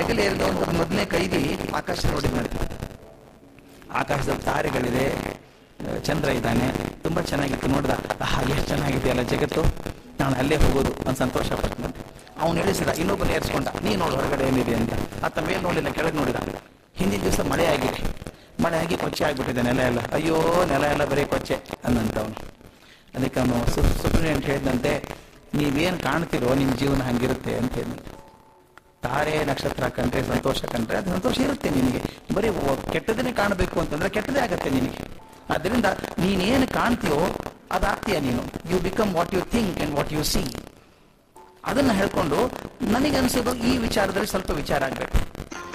ಹೆಗಲು ಏರಿದವನು ಮೊದಲನೇ ಕೈದಿ ಆಕಾಶ ನೋಡಿದ್ದಾನೆ. ಆಕಾಶದಲ್ಲಿ ತಾರೆಗಳಿದೆ, ಚಂದ್ರ ಇದ್ದಾನೆ, ತುಂಬಾ ಚೆನ್ನಾಗಿತ್ತು. ನೋಡಿದ, ಹಾಗೆ ಎಷ್ಟು ಚೆನ್ನಾಗಿದೆಯಲ್ಲ ಜಗತ್ತು, ನಾನು ಅಲ್ಲೇ ಹೋಗೋದು ಅಂತ ಸಂತೋಷ ಪಟ್ಟನಂತೆ. ಅವನು ಹೇಳಿಸಿದ, ಇನ್ನೊಬ್ಬನ ಏರಿಸ್ಕೊಂಡ, ನೀ ನೋಡು ಹೊರಗಡೆ ಏನಿದೆ ಅಂತ. ಆತ ಮೇಲೆ ನೋಡಿಲ್ಲ, ಕೆಳಗೆ ನೋಡಿದ. ಹಿಂದಿನ ದಿವಸ ಮಳೆ ಆಗಿದೆ, ಮಳೆ ಆಗಿ ಕೊಚ್ಚೆ ಆಗ್ಬಿಟ್ಟಿದೆ ನೆಲ ಎಲ್ಲ. ಅಯ್ಯೋ, ನೆಲ ಎಲ್ಲ ಬರೀ ಕೊಚ್ಚೆ ಅಂದಂತವನು. ಅದಕ್ಕೆ ಅವನು ಸುಬ್ರಹ್ಮಣ್ಯ ಹೇಳಿದಂತೆ, ನೀವೇನು ಕಾಣ್ತಿರೋ ನಿಮ್ಮ ಜೀವನ ಹಂಗಿರುತ್ತೆ ಅಂತ ಹೇಳಿದಂತೆ. ತಾರೆ ನಕ್ಷತ್ರ ಕಂಡ್ರೆ ಸಂತೋಷ ಕಂಡ್ರೆ ಅದು ಸಂತೋಷ ಇರುತ್ತೆ ನಿನಗೆ. ಬರೀ ಕೆಟ್ಟದನ್ನೇ ಕಾಣಬೇಕು ಅಂತಂದ್ರೆ ಕೆಟ್ಟದೇ ಆಗತ್ತೆ ನಿನಗೆ. ಆದ್ದರಿಂದ ನೀನೇನು ಕಾಣ್ತೀಯೋ ಅದಾಗ್ತೀಯ ನೀನು. You become what you think and what U C. ಅದನ್ನ ಹೇಳ್ಕೊಂಡು ನನಗನ್ಸೋದು ಈ ವಿಚಾರದಲ್ಲಿ ಸ್ವಲ್ಪ ವಿಚಾರ ಆಗ್ಬೇಕು.